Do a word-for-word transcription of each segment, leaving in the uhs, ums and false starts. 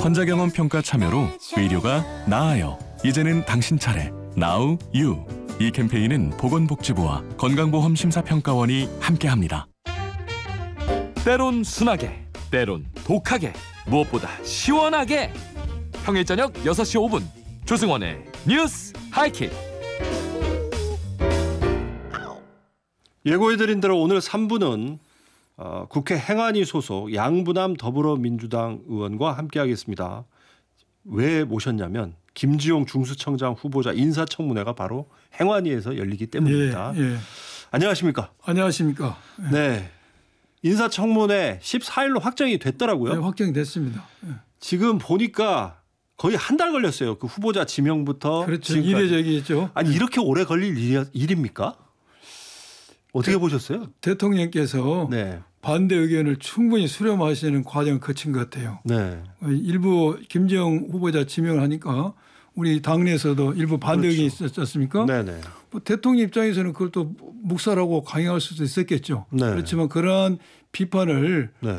전자경험 평가 참여로 의료가 나아요. 이제는 당신 차례. Now You. 이 캠페인은 보건복지부와 건강보험 심사평가원이 함께합니다. 때론 순하게, 때론 독하게, 무엇보다 시원하게. 평일 저녁 여섯 시 오 분 조승원의 뉴스 하이킥. 예고해드린 대로 오늘 삼 부는 어, 국회 행안위 소속 양부남 더불어민주당 의원과 함께하겠습니다. 왜 모셨냐면 김지용 중수청장 후보자 인사청문회가 바로 행안위에서 열리기 때문입니다. 예, 예. 안녕하십니까? 안녕하십니까? 예. 네, 인사청문회 십사 일로 확정이 됐더라고요. 네, 확정됐습니다. 예. 지금 보니까 거의 한 달 걸렸어요. 그 후보자 지명부터. 그렇죠. 지금까지. 이례적이겠죠. 아니 이렇게 오래 걸릴 일, 일입니까? 어떻게 대, 보셨어요? 대통령께서 네. 반대 의견을 충분히 수렴하시는 과정을 거친 것 같아요. 네. 일부 김재ong 후보자 지명을 하니까 우리 당내에서도 일부 반대 그렇죠. 의견이 있었지 않습니까? 네네. 뭐 대통령 입장에서는 그걸 또 묵살하고 강행할 수도 있었겠죠. 네. 그렇지만 그러한 비판을 네.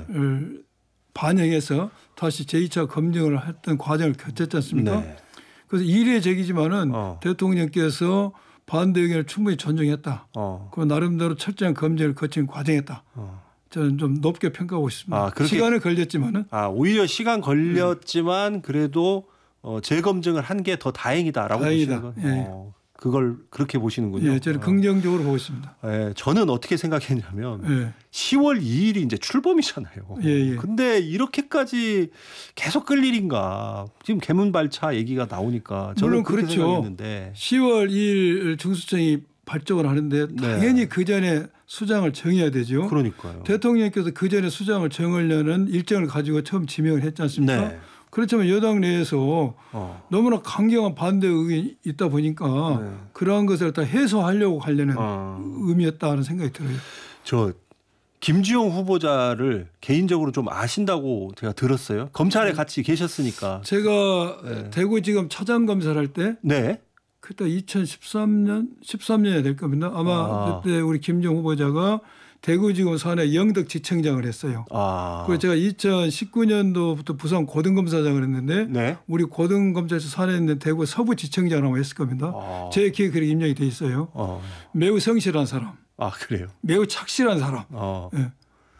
반영해서 다시 제이 차 검증을 했던 과정을 거쳤지 않습니까? 네. 그래서 이례적이지만은 어. 대통령께서 반대 의견을 충분히 존중했다. 어. 그 나름대로 철저한 검증을 거친 과정이었다. 어. 저는 좀 높게 평가하고 있습니다. 아, 그렇게- 시간은 걸렸지만은 아 오히려 시간 걸렸지만 그래도 어, 재검증을 한 게 더 다행이다라고 다행이다. 보시는 건 예. 어, 그걸 그렇게 보시는군요. 예, 저는 어. 긍정적으로 보고 있습니다. 예, 저는 어떻게 생각했냐면 예. 시월 이 일이 이제 출범이잖아요. 예, 예. 근데 이렇게까지 계속 끌 일인가? 지금 개문발차 얘기가 나오니까 저는 물론 그렇게 그렇죠. 생각했는데. 시월 이 일 중수청이 발족을 하는데 당연히 그 전에 수장을 정해야 되죠. 그러니까요. 대통령께서 그 전에 수장을 정하려는 일정을 가지고 처음 지명을 했지 않습니까? 네. 그렇지만 여당 내에서 어. 너무나 강경한 반대 의견이 있다 보니까 네. 그러한 것을 다 해소하려고 하려는 어. 의미였다는 생각이 들어요. 저 김지용 후보자를 개인적으로 좀 아신다고 제가 들었어요. 검찰에 같이 계셨으니까. 제가 네. 대구 지금 차장 검사를 할 때 네. 그때 이천십삼 년 십삼 년이 될 겁니다. 아마 아. 그때 우리 김정 후보자가 대구지검 산하 영덕지청장을 했어요. 아. 그리고 제가 이천십구 년도부터 부산 고등검사장을 했는데 네. 우리 고등검찰서 산하에 있는 대구 서부지청장이라고 했을 겁니다. 아. 제 기억에 그렇게 임명이 돼 있어요. 어. 매우 성실한 사람, 아 그래요. 매우 착실한 사람. 어. 예.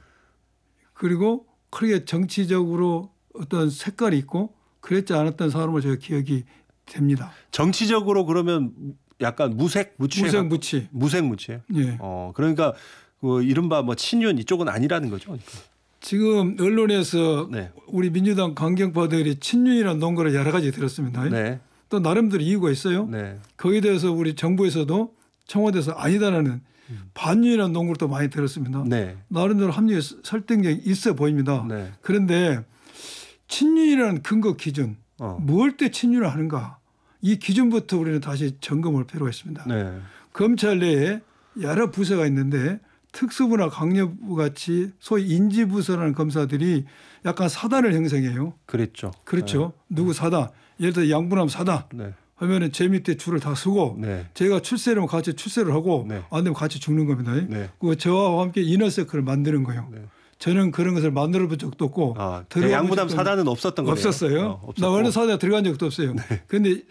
그리고 크게 정치적으로 어떤 색깔이 있고 그랬지 않았던 사람으로 제가 기억이 됩니다. 정치적으로 그러면 약간 무색 무취. 무색 무취. 무색 무취. 예. 어 그러니까 그 이른바 뭐 친윤 이쪽은 아니라는 거죠. 그러니까. 지금 언론에서 네. 우리 민주당 강경파들이 친윤이라는 논거를 여러 가지 들었습니다. 네. 또 나름대로 이유가 있어요. 네. 거기에 대해서 우리 정부에서도 청와대에서 아니다라는 반윤이라는 논거를 또 많이 들었습니다. 네. 나름대로 합리적 설득력이 있어 보입니다. 네. 그런데 친윤이라는 근거 기준, 어. 뭘 때 친윤을 하는가, 이 기준부터 우리는 다시 점검할 필요가 있습니다. 네. 검찰 내에 여러 부서가 있는데 특수부나 강력부 같이 소위 인지부서라는 검사들이 약간 사단을 형성해요. 그랬죠. 그렇죠. 누구 사단, 예를 들어 양부남 사단 네. 하면은 제 밑에 줄을 다 서고 네. 제가 출세하면 같이 출세를 하고 네. 안 되면 같이 죽는 겁니다. 네. 그 저와 함께 이너서클을 만드는 거예요. 네. 저는 그런 것을 만들어 본 적도 없고 아, 들어본 양부남 적도 사단은 없었던 거예요. 없었어요. 어, 나 어느 사단에 들어간 적도 없어요. 그런데